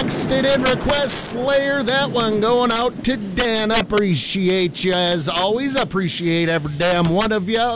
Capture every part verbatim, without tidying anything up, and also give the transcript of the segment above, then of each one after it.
texted in request Slayer. That one going out to Dan. Appreciate you as always. Appreciate every damn one of you.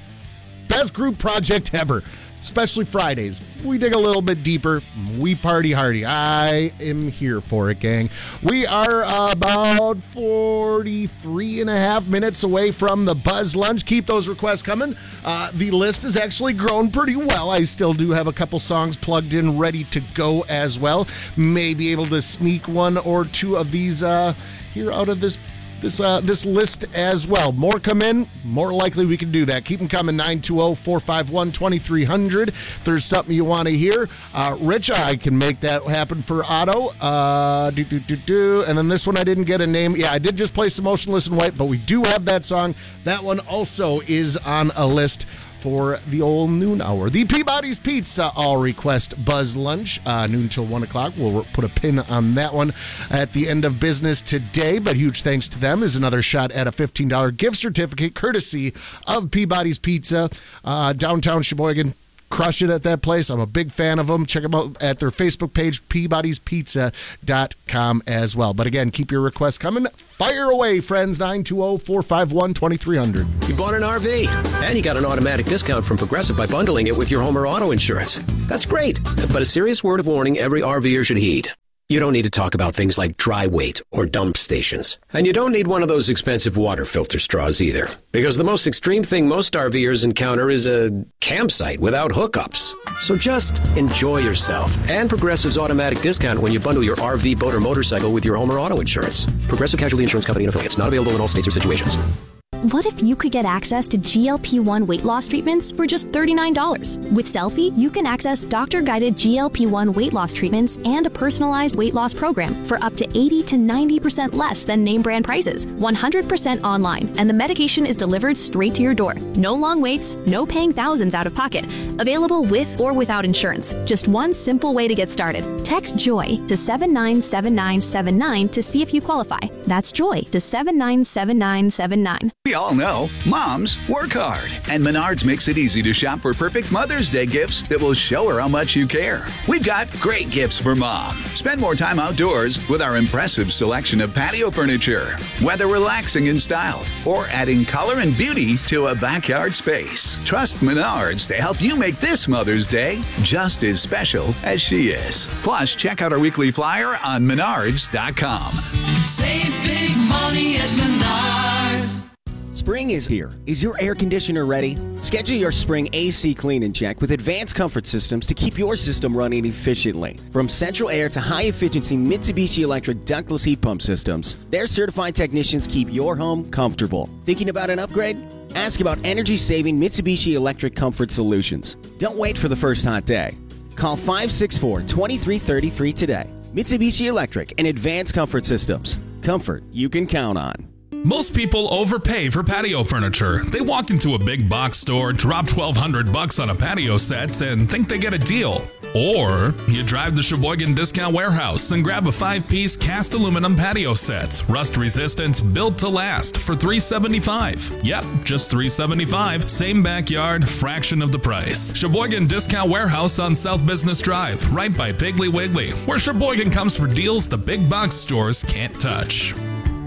Best group project ever. Especially Fridays. We dig a little bit deeper. We party hardy. I am here for it, gang. We are about forty-three and a half minutes away from the Buzz Lunch. Keep those requests coming. Uh, the list has actually grown pretty well. I still do have a couple songs plugged in, ready to go as well. May be able to sneak one or two of these uh, here out of this This uh, this list as well. More come in, more likely we can do that. Keep them coming, nine two zero, four five one, two three zero zero. If there's something you want to hear, uh, Rich, I can make that happen for Otto. Uh, do, do, do, do. And then this one, I didn't get a name. Yeah, I did just play some Motionless in White, but we do have that song. That one also is on a list for the old noon hour. The Peabody's Pizza All Request Buzz Lunch, uh, noon till one o'clock. We'll put a pin on that one at the end of business today, but huge thanks to them is another shot at a fifteen dollars gift certificate courtesy of Peabody's Pizza, uh, downtown Sheboygan. Crush it at that place. I'm a big fan of them. Check them out at their Facebook page, peabodys pizza dot com as well. But again, keep your requests coming. Fire away, friends. nine two zero, four five one, two three zero zero. You bought an R V, and you got an automatic discount from Progressive by bundling it with your home or auto insurance. That's great, but a serious word of warning every RVer should heed. You don't need to talk about things like dry weight or dump stations. And you don't need one of those expensive water filter straws either. Because the most extreme thing most RVers encounter is a campsite without hookups. So just enjoy yourself. And Progressive's automatic discount when you bundle your R V, boat, or motorcycle with your home or auto insurance. Progressive Casualty Insurance Company and affiliates. Not available in all states or situations. What if you could get access to G L P one weight loss treatments for just thirty-nine dollars? With Selfie, you can access doctor-guided G L P one weight loss treatments and a personalized weight loss program for up to eighty to ninety percent less than name brand prices, one hundred percent online, and the medication is delivered straight to your door. No long waits, no paying thousands out of pocket. Available with or without insurance. Just one simple way to get started. Text JOY to seven nine seven nine seven nine to see if you qualify. That's JOY to seven nine seven nine seven nine. We all know moms work hard, and Menards makes it easy to shop for perfect Mother's Day gifts that will show her how much you care. We've got great gifts for mom. Spend more time outdoors with our impressive selection of patio furniture, whether relaxing in style or adding color and beauty to a backyard space. Trust Menards to help you make this Mother's Day just as special as she is. Plus, check out our weekly flyer on menards dot com. Save big money at Menards. Spring is here. Is your air conditioner ready? Schedule your spring A C clean and check with Advanced Comfort Systems to keep your system running efficiently. From central air to high-efficiency Mitsubishi Electric ductless heat pump systems, their certified technicians keep your home comfortable. Thinking about an upgrade? Ask about energy-saving Mitsubishi Electric Comfort Solutions. Don't wait for the first hot day. Call five six four, two three three three today. Mitsubishi Electric and Advanced Comfort Systems. Comfort you can count on. Most people overpay for patio furniture. They walk into a big box store, drop twelve hundred bucks on a patio set, and think they get a deal. Or you drive to Sheboygan Discount Warehouse and grab a five-piece cast aluminum patio set, rust-resistant, built to last, for three dollars and seventy-five cents. Yep, just three dollars and seventy-five cents. Same backyard, fraction of the price. Sheboygan Discount Warehouse on South Business Drive, right by Piggly Wiggly, where Sheboygan comes for deals the big box stores can't touch.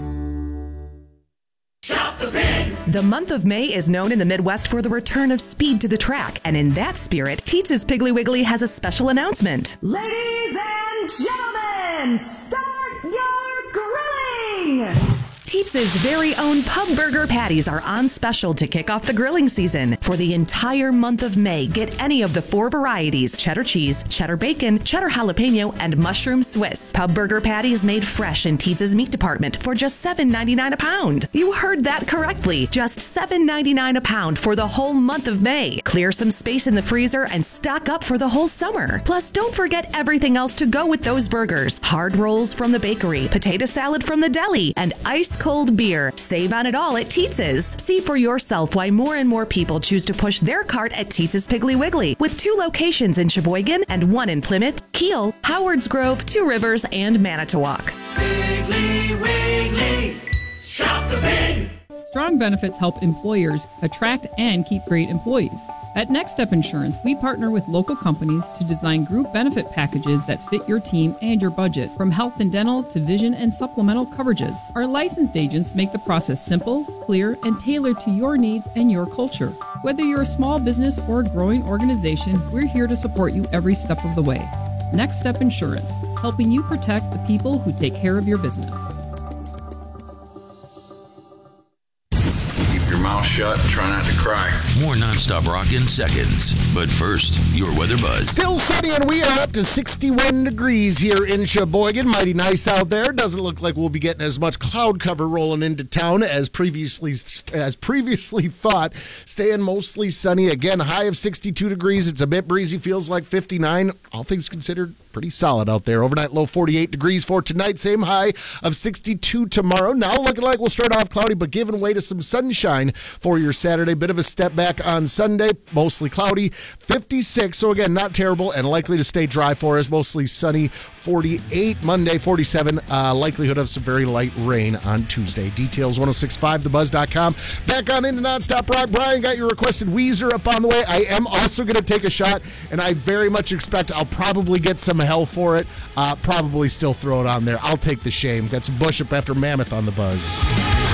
Shop the Pig! The month of May is known in the Midwest for the return of speed to the track, and in that spirit, Teetz's Piggly Wiggly has a special announcement. Ladies and gentlemen, start your grilling! Teetz's very own pub burger patties are on special to kick off the grilling season. For the entire month of May, get any of the four varieties: cheddar cheese, cheddar bacon, cheddar jalapeno, and mushroom Swiss. Pub burger patties made fresh in Teetz's meat department for just seven ninety-nine a pound. You heard that correctly. Just seven ninety-nine a pound for the whole month of May. Clear some space in the freezer and stock up for the whole summer. Plus, don't forget everything else to go with those burgers. Hard rolls from the bakery, potato salad from the deli, and ice cold beer. Save on it all at Teetz's. See for yourself why more and more people choose to push their cart at Teetz's Piggly Wiggly, with two locations in Sheboygan and one in Plymouth, Kiel, Howards Grove, Two Rivers, and Manitowoc. Piggly Wiggly, shop the pig! Strong benefits help employers attract and keep great employees. At Next Step Insurance, we partner with local companies to design group benefit packages that fit your team and your budget, from health and dental to vision and supplemental coverages. Our licensed agents make the process simple, clear, and tailored to your needs and your culture. Whether you're a small business or a growing organization, we're here to support you every step of the way. Next Step Insurance, helping you protect the people who take care of your business. Your mouth shut and try not to cry. More nonstop rock in seconds. But first, your weather buzz. Still sunny, and we are up to sixty-one degrees here in Sheboygan. Mighty nice out there. Doesn't look like we'll be getting as much cloud cover rolling into town as previously as previously thought. Staying mostly sunny. Again, high of sixty-two degrees. It's a bit breezy. Feels like fifty-nine. All things considered, pretty solid out there. Overnight low forty-eight degrees for tonight. Same high of sixty-two tomorrow. Now looking like we'll start off cloudy, but giving way to some sunshine for your Saturday. Bit of a step back on Sunday. Mostly cloudy. fifty-six. So again, not terrible and likely to stay dry for us. Mostly sunny. forty-eight Monday. forty-seven. Uh, likelihood of some very light rain on Tuesday. Details ten sixty-five the buzz dot com. Back on into Nonstop Rock. Brian got your requested Weezer up on the way. I am also going to take a shot, and I very much expect I'll probably get some hell for it. Uh, probably still throw it on there. I'll take the shame. Got some Bush up after Mammoth on the buzz.